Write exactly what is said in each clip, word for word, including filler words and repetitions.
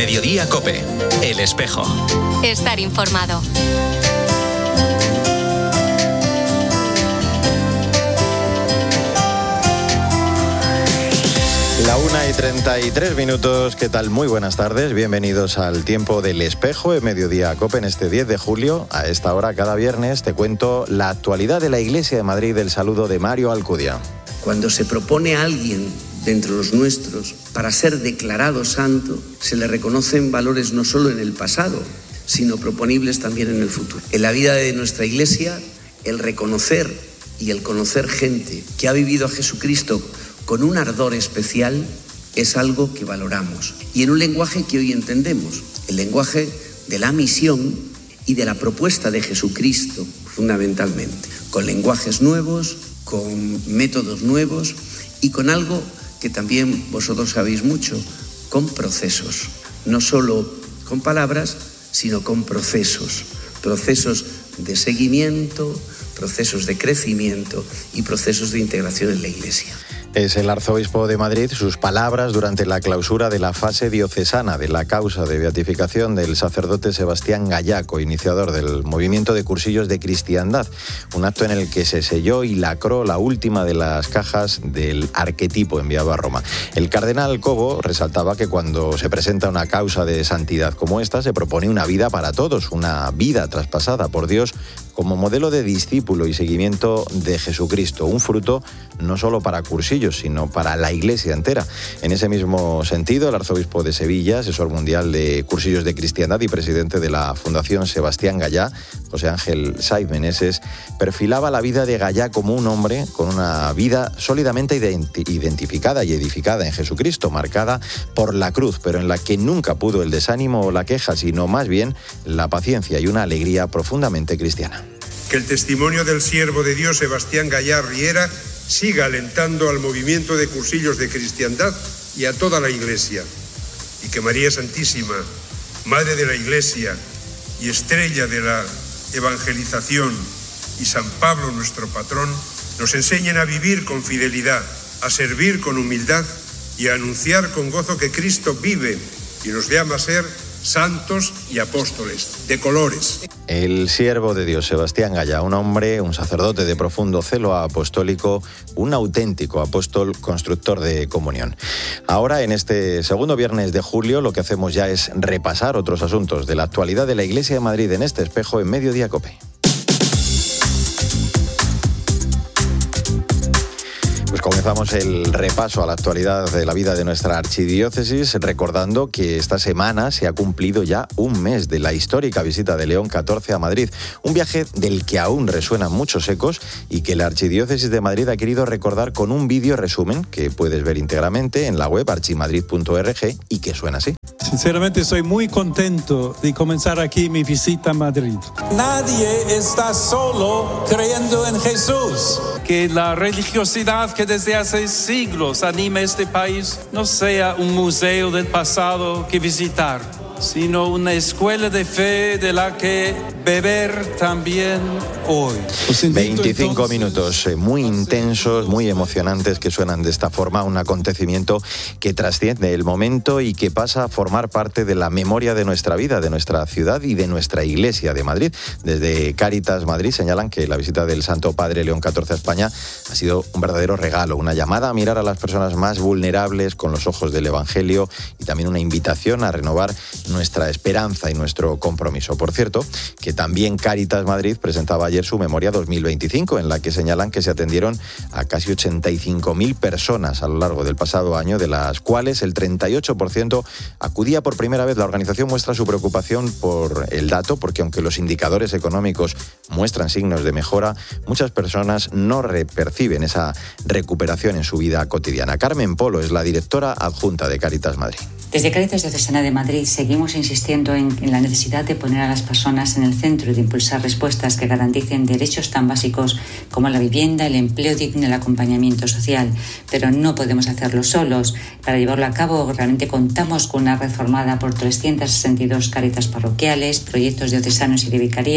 Mediodía COPE. El Espejo. Estar informado. La una y treinta y tres minutos, ¿qué tal? Muy buenas tardes, bienvenidos al Tiempo del Espejo en Mediodía COPE en este diez de julio. A esta hora, cada viernes, te cuento la actualidad de la Iglesia de Madrid, del saludo de Mario Alcudia. Cuando se propone a alguien de entre los nuestros para ser declarado santo, se le reconocen valores no solo en el pasado, sino proponibles también en el futuro. En la vida de nuestra Iglesia, el reconocer y el conocer gente que ha vivido a Jesucristo con un ardor especial es algo que valoramos. Y en un lenguaje que hoy entendemos, el lenguaje de la misión y de la propuesta de Jesucristo, fundamentalmente, con lenguajes nuevos, con métodos nuevos y con algo que también vosotros sabéis mucho, con procesos. No solo con palabras, sino con procesos. Procesos de seguimiento, procesos de crecimiento y procesos de integración en la Iglesia. Es el arzobispo de Madrid sus palabras durante la clausura de la fase diocesana de la causa de beatificación del sacerdote Sebastián Gallaco, iniciador del movimiento de cursillos de cristiandad, un acto en el que se selló y lacró la última de las cajas del arquetipo enviado a Roma. El cardenal Cobo resaltaba que cuando se presenta una causa de santidad como esta, se propone una vida para todos, una vida traspasada por Dios como modelo de discípulo y seguimiento de Jesucristo, un fruto no solo para cursillos, sino para la Iglesia entera. En ese mismo sentido, el arzobispo de Sevilla, asesor mundial de cursillos de cristiandad y presidente de la Fundación Sebastián Gallá, José Ángel Saiz Meneses, perfilaba la vida de Gallá como un hombre con una vida sólidamente identi- identificada y edificada en Jesucristo, marcada por la cruz, pero en la que nunca pudo el desánimo o la queja, sino más bien la paciencia y una alegría profundamente cristiana. Que el testimonio del siervo de Dios Sebastián Gallá Riera siga alentando al movimiento de cursillos de cristiandad y a toda la Iglesia. Y que María Santísima, Madre de la Iglesia y estrella de la evangelización, y San Pablo, nuestro patrón, nos enseñen a vivir con fidelidad, a servir con humildad y a anunciar con gozo que Cristo vive y nos llama a ser santos y apóstoles, de colores. El siervo de Dios, Sebastián Gallá, un hombre, un sacerdote de profundo celo apostólico, un auténtico apóstol constructor de comunión. Ahora, en este segundo viernes de julio, lo que hacemos ya es repasar otros asuntos de la actualidad de la Iglesia de Madrid en este espejo en Mediodía COPE. Pues comenzamos el repaso a la actualidad de la vida de nuestra archidiócesis, recordando que esta semana se ha cumplido ya un mes de la histórica visita de León catorce a Madrid, un viaje del que aún resuenan muchos ecos y que la archidiócesis de Madrid ha querido recordar con un vídeo resumen que puedes ver íntegramente en la web archimadrid punto org y que suena así. Sinceramente estoy muy contento de comenzar aquí mi visita a Madrid. Nadie está solo creyendo en Jesús. Que la religiosidad que desde hace siglos anima este país no sea un museo del pasado que visitar, sino una escuela de fe de la que beber también hoy. veinticinco minutos muy intensos, muy emocionantes, que suenan de esta forma, un acontecimiento que trasciende el momento y que pasa a formar parte de la memoria de nuestra vida, de nuestra ciudad y de nuestra Iglesia de Madrid. Desde Cáritas Madrid señalan que la visita del Santo Padre León catorce a España ha sido un verdadero regalo, una llamada a mirar a las personas más vulnerables con los ojos del Evangelio y también una invitación a renovar nuestra esperanza y nuestro compromiso. Por cierto, que también Cáritas Madrid presentaba ayer su memoria dos mil veinticinco, en la que señalan que se atendieron a casi ochenta y cinco mil personas a lo largo del pasado año, de las cuales el treinta y ocho por ciento acudía por primera vez. La organización muestra su preocupación por el dato, porque aunque los indicadores económicos muestran signos de mejora, muchas personas no perciben esa recuperación en su vida cotidiana. Carmen Polo es la directora adjunta de Cáritas Madrid. Desde Cáritas Diocesana de Madrid seguimos insistiendo en, en la necesidad de poner a las personas en el centro y de impulsar respuestas que garanticen derechos tan básicos como la vivienda, el empleo digno y el acompañamiento social. Pero no podemos hacerlo solos. Para llevarlo a cabo realmente contamos con una red formada por trescientas sesenta y dos Cáritas parroquiales, proyectos diocesanos y de vicaría,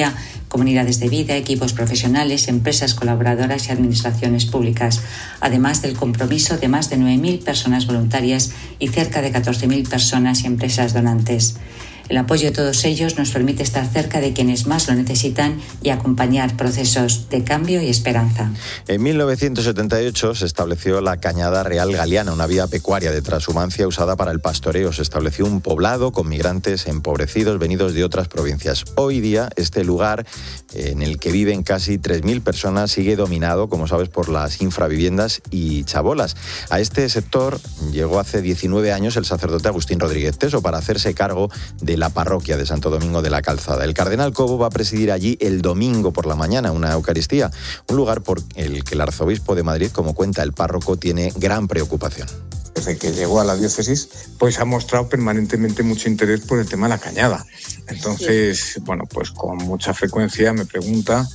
comunidades de vida, equipos profesionales, empresas colaboradoras y administraciones públicas, además del compromiso de más de nueve mil personas voluntarias y cerca de catorce mil personas y empresas donantes. El apoyo de todos ellos nos permite estar cerca de quienes más lo necesitan y acompañar procesos de cambio y esperanza. En mil novecientos setenta y ocho se estableció la Cañada Real Galiana, una vía pecuaria de transhumancia usada para el pastoreo. Se estableció un poblado con migrantes empobrecidos venidos de otras provincias. Hoy día este lugar, en el que viven casi tres mil personas, sigue dominado, como sabes, por las infraviviendas y chabolas. A este sector llegó hace diecinueve años el sacerdote Agustín Rodríguez Teso para hacerse cargo de la parroquia de Santo Domingo de la Calzada. El cardenal Cobo va a presidir allí el domingo por la mañana una Eucaristía, un lugar por el que el arzobispo de Madrid, como cuenta el párroco, tiene gran preocupación. Desde que llegó a la diócesis, pues ha mostrado permanentemente mucho interés por el tema de la cañada. Entonces, bueno, pues con mucha frecuencia me pregunta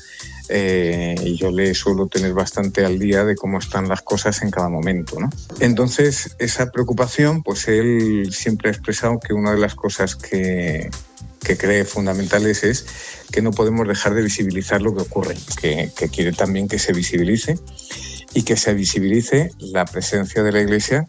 eh, y yo le suelo tener bastante al día de cómo están las cosas en cada momento, ¿no? Entonces, esa preocupación, pues él siempre ha expresado que una de las cosas que, que cree fundamentales es que no podemos dejar de visibilizar lo que ocurre, que, que quiere también que se visibilice y que se visibilice la presencia de la Iglesia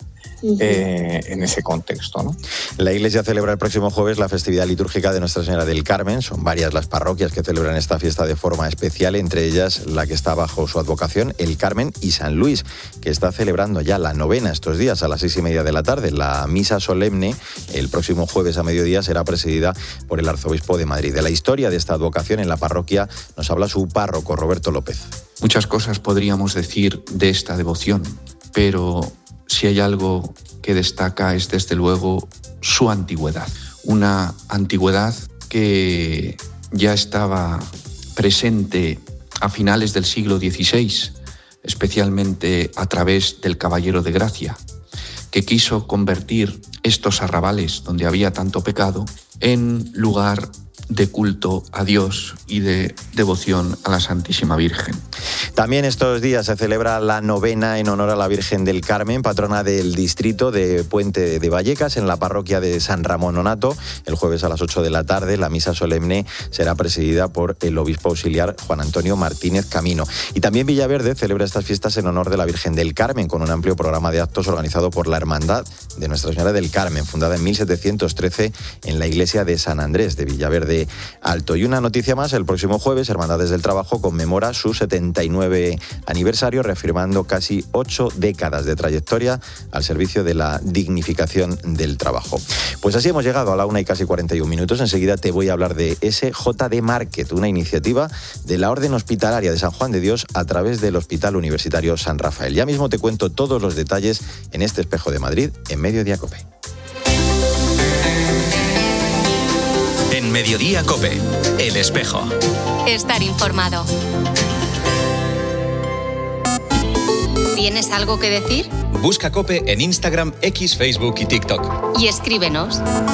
Eh, en ese contexto, ¿no? La Iglesia celebra el próximo jueves la festividad litúrgica de Nuestra Señora del Carmen. Son varias las parroquias que celebran esta fiesta de forma especial, entre ellas la que está bajo su advocación, el Carmen y San Luis, que está celebrando ya la novena estos días a las seis y media de la tarde. La misa solemne el próximo jueves a mediodía será presidida por el arzobispo de Madrid. De la historia de esta advocación en la parroquia nos habla su párroco, Roberto López. Muchas cosas podríamos decir de esta devoción, pero si hay algo que destaca es desde luego su antigüedad. Una antigüedad que ya estaba presente a finales del siglo dieciséis, especialmente a través del Caballero de Gracia, que quiso convertir estos arrabales donde había tanto pecado en lugar de culto a Dios y de devoción a la Santísima Virgen. También estos días se celebra la novena en honor a la Virgen del Carmen, patrona del distrito de Puente de Vallecas, en la parroquia de San Ramón Nonato. El jueves a las ocho de la tarde la misa solemne será presidida por el obispo auxiliar Juan Antonio Martínez Camino. Y también Villaverde celebra estas fiestas en honor de la Virgen del Carmen, con un amplio programa de actos organizado por la Hermandad de Nuestra Señora del Carmen, fundada en mil setecientos trece en la iglesia de San Andrés de Villaverde Alto. Y una noticia más: el próximo jueves Hermandades del Trabajo conmemora su setenta y nueve aniversario, reafirmando casi ocho décadas de trayectoria al servicio de la dignificación del trabajo. Pues así hemos llegado a la una y casi cuarenta y un minutos. Enseguida te voy a hablar de S J D Market, una iniciativa de la Orden Hospitalaria de San Juan de Dios a través del Hospital Universitario San Rafael. Ya mismo te cuento todos los detalles en este Espejo de Madrid en Mediodía COPE. En Mediodía COPE, El Espejo. Estar informado. ¿Tienes algo que decir? Busca COPE en Instagram, X, Facebook y TikTok. Y escríbenos.